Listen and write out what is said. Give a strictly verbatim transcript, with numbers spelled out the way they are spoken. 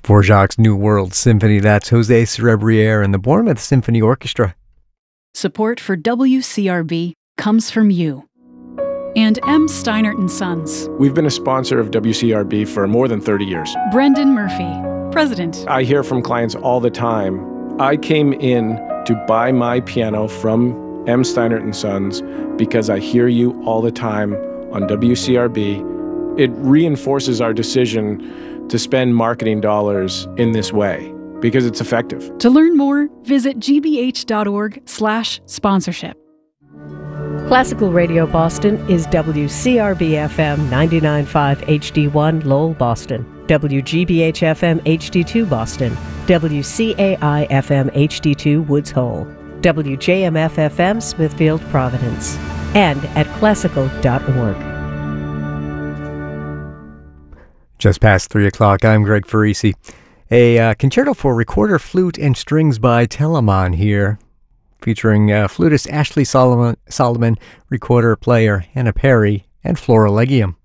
Dvorak's New World Symphony. That's Jose Cerebriere and the Bournemouth Symphony Orchestra. Support for W C R B comes from you and M. Steinert and Sons. We've been a sponsor of W C R B for more than thirty years. Brendan Murphy, President. I hear from clients all the time, I came in to buy my piano from M. Steinert and Sons because I hear you all the time on W C R B. It reinforces our decision to spend marketing dollars in this way because it's effective. To learn more, visit gbh.org slash sponsorship. Classical Radio Boston is W C R B F M ninety-nine point five H D one Lowell, Boston, W G B H F M H D two Boston, W C A I F M H D two Woods Hole, W J M F F M Smithfield, Providence, and at classical dot org. Just past three o'clock, I'm Greg Farisi. A uh, concerto for recorder, flute, and strings by Telemann here, featuring uh, flutist Ashley Solomon, Solomon, recorder player Hannah Perry, and Flora Legium.